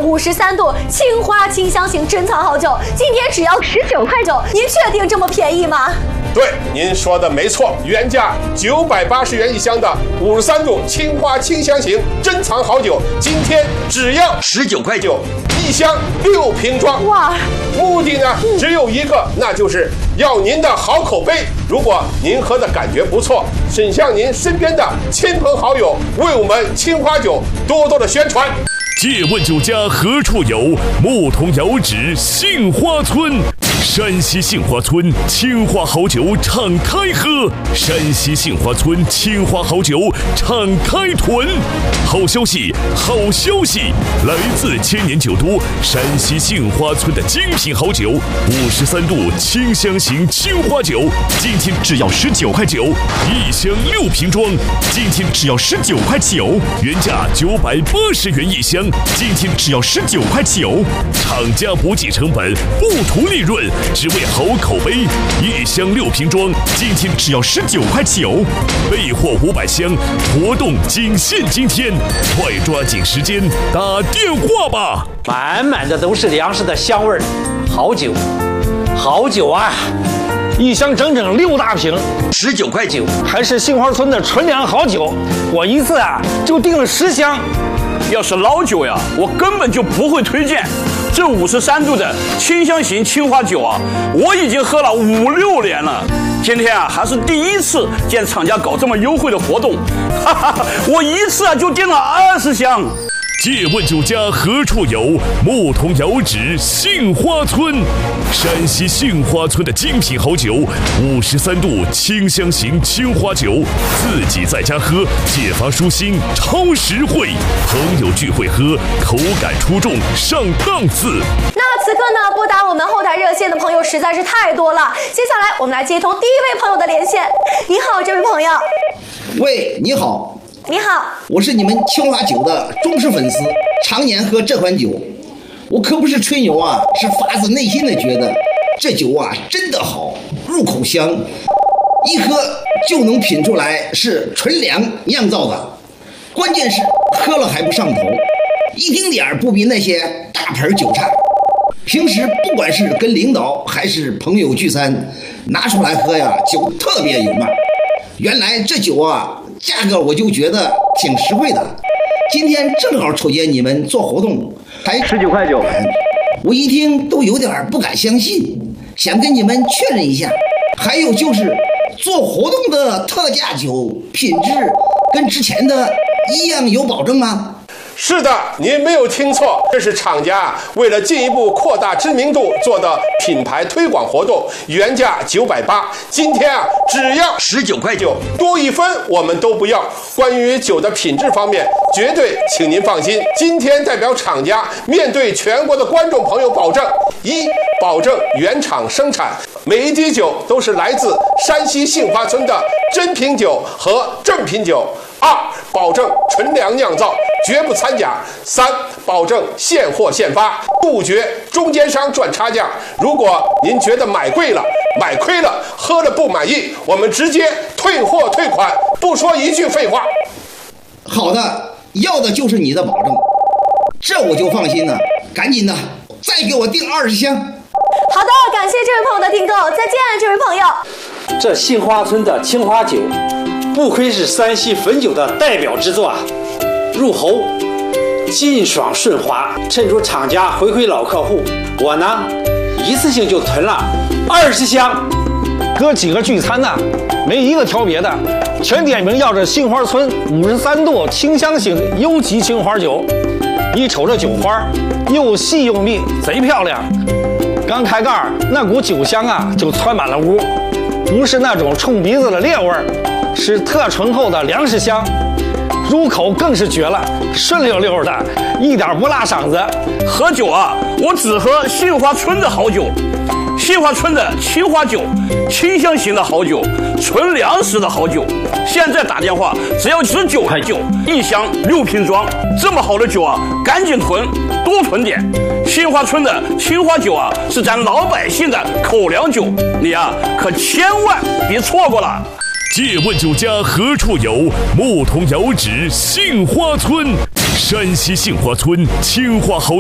53度青花清香型珍藏好酒，今天只要19块9，您确定这么便宜吗？ 对，您说的没错，原价980元一箱的53度青花清香型珍藏好酒，今天只要19块9，一箱6瓶装。 哇！ 目的呢只有一个，那就是要您的好口碑。如果您喝的感觉不错，请向您身边的亲朋好友为我们青花酒多多的宣传。 借问酒家何处有？牧童遥指杏花村。山西杏花村青花好酒敞开喝，山西杏花村青花好酒敞开囤。好消息，好消息！来自千年酒都山西杏花村的精品好酒，53度清香型青花酒，今天只要19块9，一箱6瓶装，今天只要19块9，原价980元一箱，今天只要19块9，厂家不计成本，不图利润。只为好口碑，一箱6瓶装，今天只要19块9，备货500箱，活动仅限今天，快抓紧时间打电话吧！ 满满的都是粮食的香味儿，好酒，好酒啊！ 一箱整整6大瓶 ，19块9， 还是杏花村的纯粮好酒，我一次就订了10箱。 要是老酒呀，我根本就不会推荐。这53度的清香型青花酒啊，我已经喝了5、6年了。今天啊，还是第一次见厂家搞这么优惠的活动，哈哈，我一次就订了20箱。 借问酒家何处有？牧童遥指杏花村。山西杏花村的精品好酒，53度清香型青花酒，自己在家喝解乏舒心，超实惠。朋友聚会喝，口感出众，上档次。 那此刻呢，拨打我们后台热线的朋友实在是太多了。接下来我们来接通第一位朋友的连线。你好，这位朋友。 喂，你好。 你好， 我是你们青花酒的忠实粉丝，常年喝这款酒。我可不是吹牛啊，是发自内心的觉得这酒啊真的好，入口香，一喝就能品出来是纯粮酿造的。关键是喝了还不上头，一丁点儿不比那些大盆酒差。平时不管是跟领导还是朋友聚餐，拿出来喝呀，酒特别有味。原来这酒啊价格我就觉得挺实惠的，今天正好瞅见你们做活动，才19块9，我一听都有点不敢相信，想跟你们确认一下。还有就是做活动的特价酒品质跟之前的一样有保证吗？ 是的，您没有听错，这是厂家为了进一步扩大知名度做的品牌推广活动，原价980，今天啊只要19块9，多1分我们都不要。关于酒的品质方面，绝对请您放心。今天代表厂家面对全国的观众朋友保证：一，保证原厂生产，每一滴酒都是来自山西杏花村的真品酒和正品酒。2，保证纯粮酿造，绝不掺假。3，保证现货现发，杜绝中间商赚差价。如果您觉得买贵了、买亏了、喝了不满意，我们直接退货退款，不说一句废话。 好的，要的就是你的保证，这我就放心了。赶紧的，再给我订20箱。 好的，感谢这位朋友的订购，再见，这位朋友。 这杏花村的青花酒，不愧是山西汾酒的代表之作啊！入喉劲爽顺滑，衬出厂家回馈老客户。我呢，一次性就囤了20箱。 哥几个聚餐呢，没一个挑别的，全点名要这杏花村53度清香型优级青花酒。一瞅这酒花，又细又密，贼漂亮。刚开盖，那股酒香啊，就窜满了屋，不是那种冲鼻子的烈味儿，是特醇厚的粮食香。入口更是绝了，顺溜溜的，一点不辣嗓子。 喝酒啊，我只喝杏花村的好酒。杏花村的青花酒，清香型的好酒，纯粮食的好酒。现在打电话只要19块9，一箱6瓶装。这么好的酒啊，赶紧囤，多囤点。杏花村的青花酒啊，是咱老百姓的口粮酒，你啊可千万别错过了。 借问酒家何处有？牧童遥指杏花村。山西杏花村青花好